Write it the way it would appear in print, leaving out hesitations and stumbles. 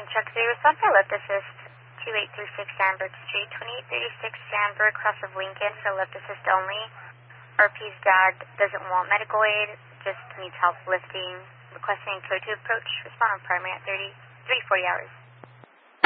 Truck 3, respond for left assist 2836 Sandberg Street, 2836 Sandberg, cross of Lincoln for left assist only. RP's dad doesn't want medical aid, just needs help lifting, requesting code to approach. Respond on primary at 3:40 hours.